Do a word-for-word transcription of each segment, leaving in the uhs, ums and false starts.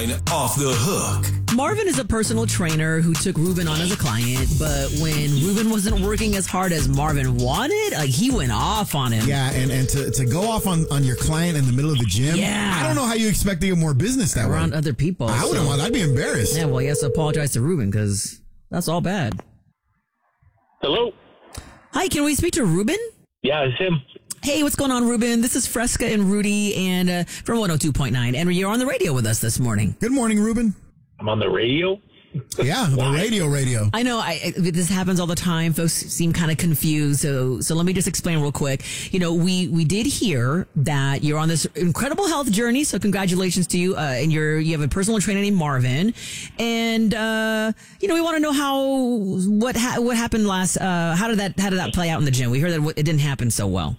nine Off the Hook. Marvin is a personal trainer who took Ruben on as a client, but when Ruben wasn't working as hard as Marvin wanted, like he went off on him. Yeah, and, and to, to go off on, on your client in the middle of the gym, Yeah. I don't know how you expect to get more business that Around way. other people. I wouldn't so- want. I'd be embarrassed. Yeah, well, he has to apologize to Ruben because that's all bad. Hello? Hi, can we speak to Ruben? Yeah, it's him. Hey, what's going on, Ruben? This is Fresca and Rudy and uh, from one oh two point nine. And you're on the radio with us this morning. Good morning, Ruben. I'm on the radio. Yeah, the radio, radio. I know I, I- this happens all the time. Folks seem kind of confused. So, so let me just explain real quick. You know, we, we did hear that you're on this incredible health journey. So congratulations to you. Uh, and you're, you have a personal trainer named Marvin. And, uh, you know, we want to know how, what, ha- what happened last, uh, how did that, how did that play out in the gym? We heard that it didn't happen so well.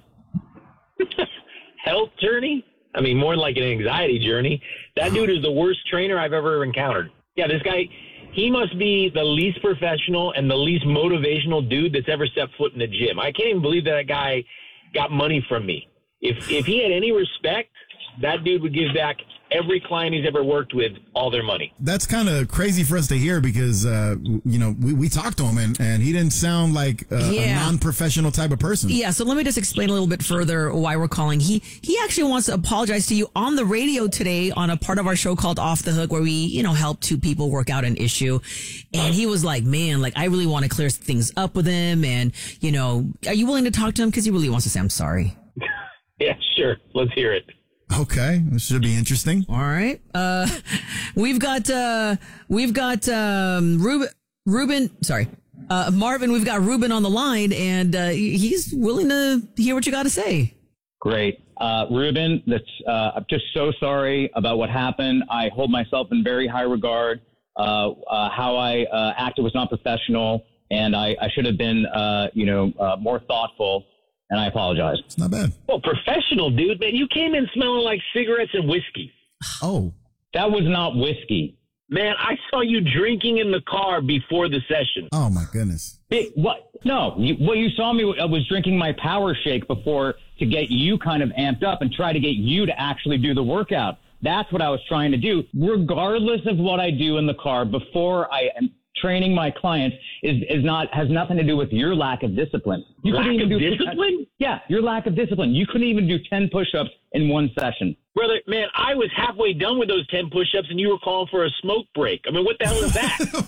Health journey? I mean, more like an anxiety journey. That dude is the worst trainer I've ever encountered. Yeah, this guy, he must be the least professional and the least motivational dude that's ever stepped foot in the gym. I can't even believe that that guy got money from me. If if he had any respect, that dude would give back every client he's ever worked with all their money. That's kind of crazy for us to hear because, uh, you know, we, we talked to him and, and he didn't sound like a, Yeah. a non-professional type of person. Yeah, so let me just explain a little bit further why we're calling. He he actually wants to apologize to you on the radio today on a part of our show called Off the Hook where we, you know, help two people work out an issue. And he was like, man, like I really want to clear things up with him. And, you know, are you willing to talk to him? Because he really wants to say, I'm sorry. Yeah, sure. Let's hear it. Okay, this should be interesting. All right. Uh, we've got, uh, we've got, um, Ruben, Ruben, sorry, uh, Marvin, we've got Ruben on the line and, uh, he's willing to hear what you got to say. Great. Uh, Ruben, that's, uh, I'm just so sorry about what happened. I hold myself in very high regard. Uh, uh, how I, uh, acted was not professional and I, I should have been, uh, you know, uh, more thoughtful. And I apologize. It's not bad. Well, professional, dude, man. You came in smelling like cigarettes and whiskey. Oh, That was not whiskey. Man, I saw you drinking in the car before the session. oh my goodness. It, what? No, you, what you saw me, I was drinking my power shake before to get you kind of amped up and try to get you to actually do the workout. That's what I was trying to do. Regardless of what I do in the car before I am training my clients is, is not, has nothing to do with your lack of discipline. You Lack couldn't even of do discipline? Yeah, your lack of discipline. You couldn't even do ten push-ups in one session. Brother, man, I was halfway done with those ten push-ups and you were calling for a smoke break. I mean, what the hell is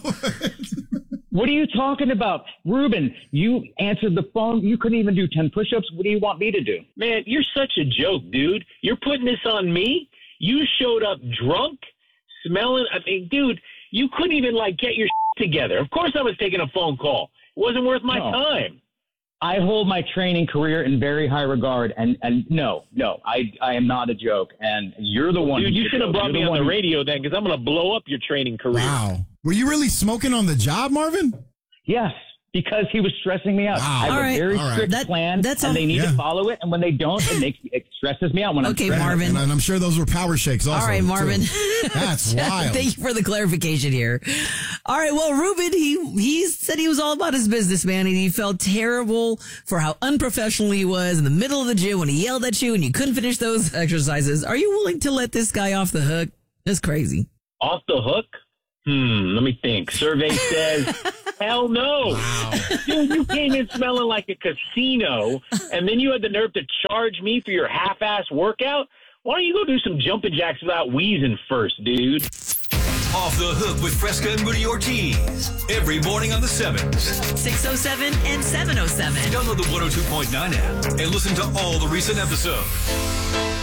that? What are you talking about? Ruben, you answered the phone. You couldn't even do ten push-ups. What do you want me to do? Man, you're such a joke, dude. You're putting this on me? You showed up drunk, smelling. I mean, dude, you couldn't even, like, get your together. Of course I was taking a phone call. It wasn't worth my No. time. I hold my training career in very high regard, and, and no, no, I I am not a joke, and you're the one. Dude, you who's a should have joke. brought You're me on one the who- radio then, because I'm going to blow up your training career. Wow. Were you really smoking on the job, Marvin? Yes, because he was stressing me out. Wow. I have All a right. very All right. strict That- plan, that's and all- they need Yeah. to follow it, and when they don't, it makes it stresses me out when Okay, I'm stressed. Marvin. And I'm sure those were power shakes also. All right, Marvin. too. That's wild. Thank you for the clarification here. All right. Well, Ruben, he, he said he was all about his business, man. And he felt terrible for how unprofessional he was in the middle of the gym when he yelled at you and you couldn't finish those exercises. Are you willing to let this guy off the hook? That's crazy. Off the hook? Hmm, let me think. Survey says, hell no. Wow. Dude, you came in smelling like a casino, and then you had the nerve to charge me for your half-ass workout? Why don't you go do some jumping jacks without wheezing first, dude? Off the Hook with Fresca and Rudy Ortiz. Every morning on the sevens. six oh seven and seven oh seven. Download the one oh two point nine app and listen to all the recent episodes.